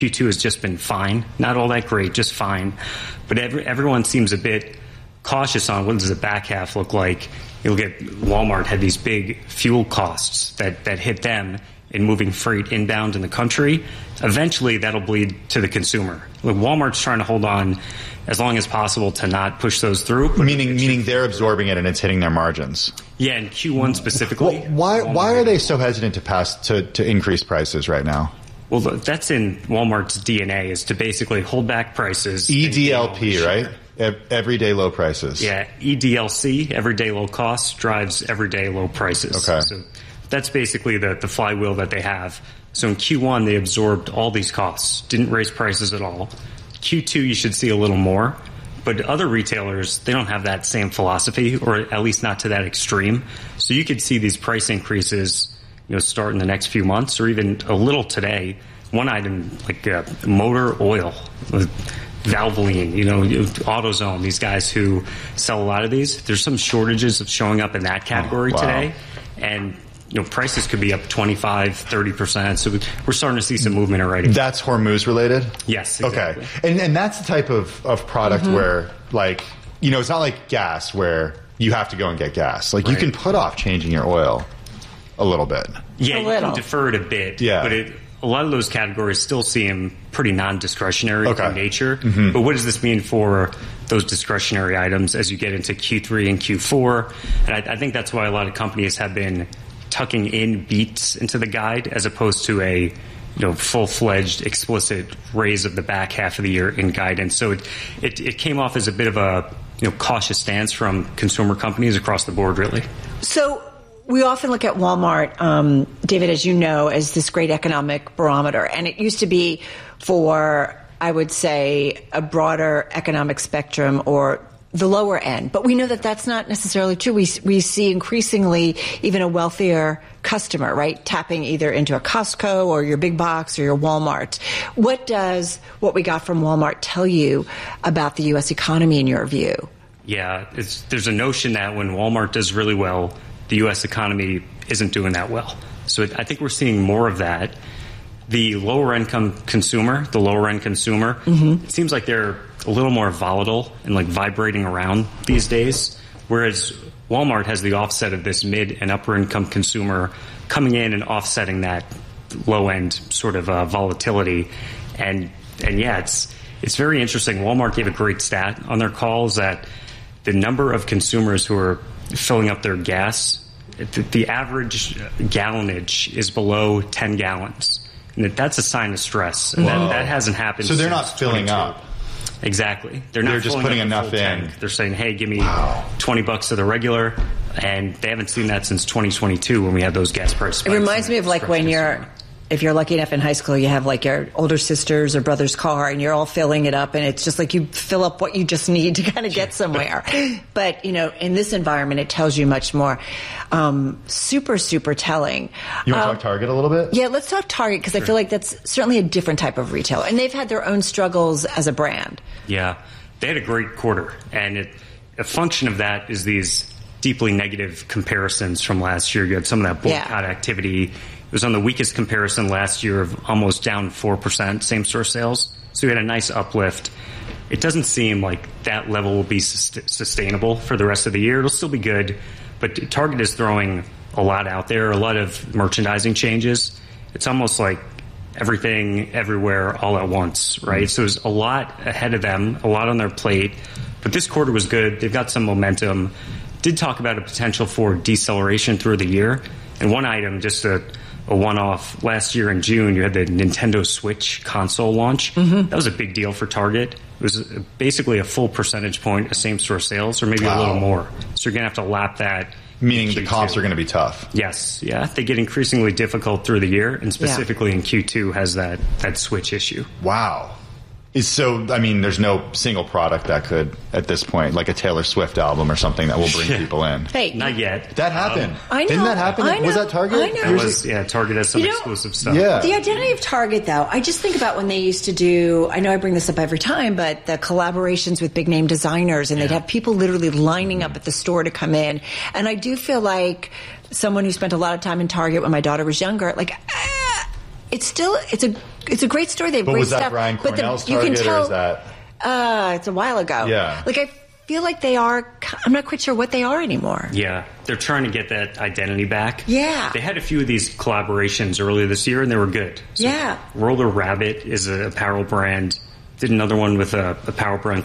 Q2 has just been fine. Not all that great, just fine. But everyone seems a bit cautious on what does the back half look like. You'll get Walmart had these big fuel costs that hit them in moving freight inbound in the country. Eventually, that'll bleed to the consumer. Look, Walmart's trying to hold on as long as possible to not push those through. Meaning they're absorbing it and it's hitting their margins. Yeah, in Q1 specifically. Well, why are they so hesitant to increase prices right now? Well, that's in Walmart's DNA, is to basically hold back prices. EDLP, right? Everyday low prices. Yeah, EDLC, everyday low costs, drives everyday low prices. Okay. So that's basically the flywheel that they have. So in Q1, they absorbed all these costs, didn't raise prices at all. Q2, you should see a little more. But other retailers, they don't have that same philosophy, or at least not to that extreme. So you could see these price increases start in the next few months, or even a little today. One item like motor oil, Valvoline, AutoZone, these guys who sell a lot of these. There's some shortages of showing up in that category today. And prices could be up 25, 30%. So we're starting to see some movement already. That's Hormuz related? Yes, exactly. Okay. And that's the type of product where, it's not like gas where you have to go and get gas. You can put off changing your oil a little bit. Yeah, you can defer it a bit. Yeah. But a lot of those categories still seem pretty non-discretionary in nature. Mm-hmm. But what does this mean for those discretionary items as you get into Q3 and Q4? And I think that's why a lot of companies have been tucking in beats into the guide as opposed to a full-fledged explicit raise of the back half of the year in guidance. So it came off as a bit of a cautious stance from consumer companies across the board, really. So we often look at Walmart, David, as you know, as this great economic barometer. And it used to be for, I would say, a broader economic spectrum or the lower end. But we know that that's not necessarily true. We see increasingly even a wealthier customer, right, tapping either into a Costco or your big box or your Walmart. What does what we got from Walmart tell you about the U.S. economy in your view? Yeah, there's a notion that when Walmart does really well, the U.S. economy isn't doing that well. So I think we're seeing more of that. The lower-end consumer, it seems like they're a little more volatile and vibrating around these days, whereas Walmart has the offset of this mid- and upper-income consumer coming in and offsetting that low-end sort of volatility. And yeah, it's very interesting. Walmart gave a great stat on their calls that the number of consumers who are filling up their gas, the average gallonage is below 10 gallons. And that's a sign of stress. And that hasn't happened. So they're not filling up. Exactly. They're just putting enough in. They're saying, hey, give me $20 to the regular. And they haven't seen that since 2022 when we had those gas price spikes. It reminds me of when if you're lucky enough in high school, you have your older sister's or brother's car and you're all filling it up and it's just you fill up what you just need to kind of get somewhere. But, in this environment, it tells you much more. Super, super telling. You want to talk Target a little bit? Yeah, let's talk Target because I feel like that's certainly a different type of retail. And they've had their own struggles as a brand. Yeah, they had a great quarter. And a function of that is these deeply negative comparisons from last year. You had some of that boycott activity. It was on the weakest comparison last year of almost down 4% same-store sales. So we had a nice uplift. It doesn't seem like that level will be sustainable for the rest of the year. It'll still be good, but Target is throwing a lot out there, a lot of merchandising changes. It's almost like everything, everywhere, all at once, right? So there's a lot ahead of them, a lot on their plate. But this quarter was good. They've got some momentum. Did talk about a potential for deceleration through the year. And one item, just a one-off, last year in June, you had the Nintendo Switch console launch. Mm-hmm. That was a big deal for Target. It was basically a full percentage point of same-store sales, or maybe a little more. So you're going to have to lap that. Meaning the comps are going to be tough. Yes, yeah. They get increasingly difficult through the year, and specifically in Q2 has that Switch issue. Wow. There's no single product that could, at this point, like a Taylor Swift album or something that will bring people in. Hey, not yet. That happened. I know. Didn't that happen? I know. Was that Target? I know. It was, Target has some exclusive stuff. Yeah. The identity of Target, though, I just think about when they used to do, I know I bring this up every time, but the collaborations with big-name designers, and they'd have people literally lining up at the store to come in. And I do feel like someone who spent a lot of time in Target when my daughter was younger, it's a great story. They have but great was that stuff. Brian But Cornell's you can Target, tell or is that? it's a while ago. Yeah. Like I feel like they are. I'm not quite sure what they are anymore. Yeah, they're trying to get that identity back. Yeah. They had a few of these collaborations earlier this year, and they were good. So yeah. Roller Rabbit is an apparel brand. Did another one with a apparel brand